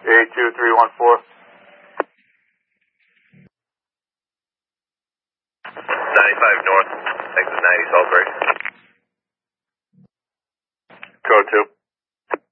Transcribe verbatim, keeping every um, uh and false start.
eight two three one four. ninety-five north, exit ninety, Salisbury. Code two.